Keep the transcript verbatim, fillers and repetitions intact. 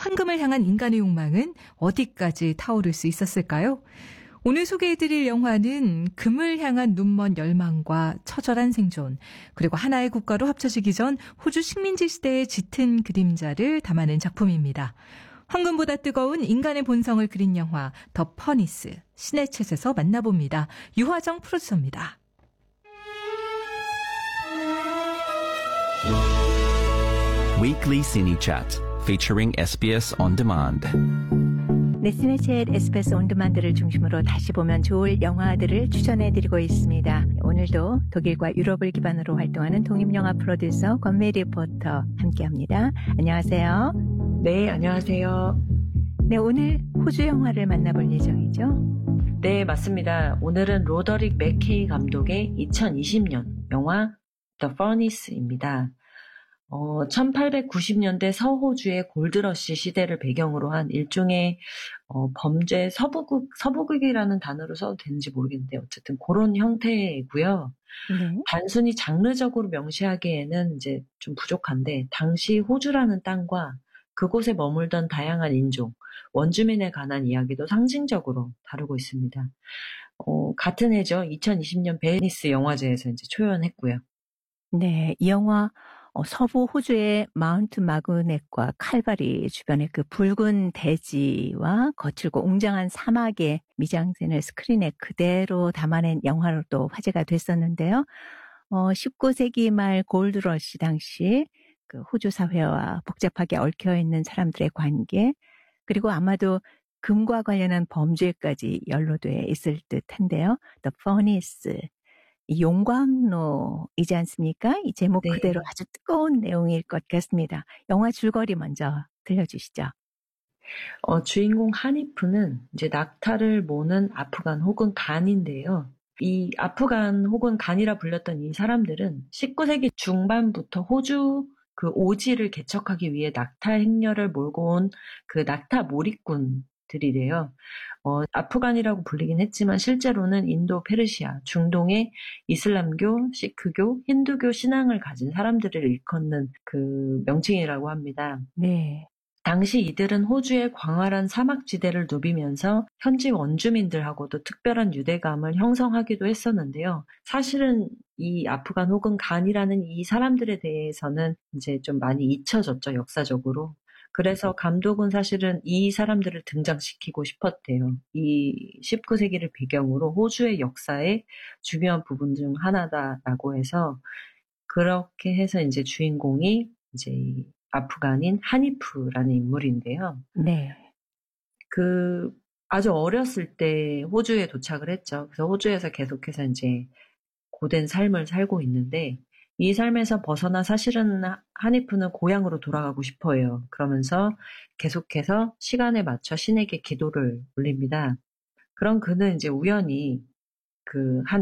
황금을 향한 인간의 욕망은 어디까지 타오를 수 있었을까요? 오늘 소개해드릴 영화는 금을 향한 눈먼 열망과 처절한 생존, 그리고 하나의 국가로 합쳐지기 전 호주 식민지 시대의 짙은 그림자를 담아낸 작품입니다. 황금보다 뜨거운 인간의 본성을 그린 영화 더 퍼니스, 시네챗에서 만나봅니다. 유화정 프로듀서입니다. Weekly Cine Chat, featuring 에스비에스 On Demand. 네, 시네챗 에스비에스 온드만드를 중심으로 다시 보면 좋을 영화들을 추천해드리고 있습니다. 오늘도 독일과 유럽을 기반으로 활동하는 독립영화 프로듀서 권메리 포터 함께합니다. 안녕하세요. 네, 안녕하세요. 네, 오늘 호주 영화를 만나볼 예정이죠? 네, 맞습니다. 오늘은 로더릭 맥케이 감독의 이천이십 년 영화 The Furnace입니다. 어, 천팔백구십 년대 서호주의 골드러시 시대를 배경으로 한 일종의 어, 범죄 서부극, 서부극이라는 단어로 써도 되는지 모르겠는데 어쨌든 그런 형태고요. 네. 단순히 장르적으로 명시하기에는 이제 좀 부족한데 당시 호주라는 땅과 그곳에 머물던 다양한 인종, 원주민에 관한 이야기도 상징적으로 다루고 있습니다. 어, 같은 해죠. 이천이십 년 베니스 영화제에서 이제 초연했고요. 네, 이 영화 어, 서부 호주의 마운트 마그넷과 칼바리 주변의 그 붉은 대지와 거칠고 웅장한 사막의 미장센을 스크린에 그대로 담아낸 영화로도 화제가 됐었는데요. 어, 십구 세기 말 골드러시 당시 그 호주 사회와 복잡하게 얽혀있는 사람들의 관계, 그리고 아마도 금과 관련한 범죄까지 연루돼 있을 듯한데요. The Furnace, 이 용광로이지 않습니까? 이 제목 네. 그대로 아주 뜨거운 내용일 것 같습니다. 영화 줄거리 먼저 들려주시죠. 어, 주인공 하니프는 이제 낙타를 모는 아프간 혹은 간인데요. 이 아프간 혹은 간이라 불렸던 이 사람들은 십구 세기 중반부터 호주 그 오지를 개척하기 위해 낙타 행렬을 몰고 온 그 낙타 몰입꾼들이래요. 어, 아프간이라고 불리긴 했지만 실제로는 인도, 페르시아, 중동의 이슬람교, 시크교, 힌두교 신앙을 가진 사람들을 일컫는 그 명칭이라고 합니다. 네. 당시 이들은 호주의 광활한 사막지대를 누비면서 현지 원주민들하고도 특별한 유대감을 형성하기도 했었는데요. 사실은 이 아프간 혹은 간이라는 이 사람들에 대해서는 이제 좀 많이 잊혀졌죠, 역사적으로. 그래서 감독은 사실은 이 사람들을 등장시키고 싶었대요. 이 십구 세기를 배경으로 호주의 역사의 중요한 부분 중 하나다라고 해서 그렇게 해서 이제 주인공이 이제 아프간인 하니프라는 인물인데요. 네. 그 아주 어렸을 때 호주에 도착을 했죠. 그래서 호주에서 계속해서 이제 고된 삶을 살고 있는데 이 삶에서 벗어나 사실은 하니프는 고향으로 돌아가고 싶어요. 그러면서 계속해서 시간에 맞춰 신에게 기도를 올립니다. 그럼 그는 이제 우연히 그 한